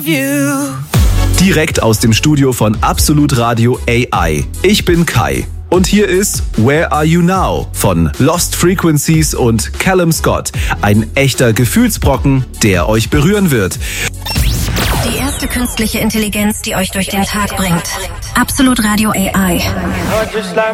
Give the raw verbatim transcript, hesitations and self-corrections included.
Direkt aus dem Studio von Absolut Radio A I. Ich bin Kai. Und hier ist Where Are You Now von Lost Frequencies und Callum Scott. Ein echter Gefühlsbrocken, der euch berühren wird. Die erste künstliche Intelligenz, die euch durch den Tag bringt. Absolut Radio A I.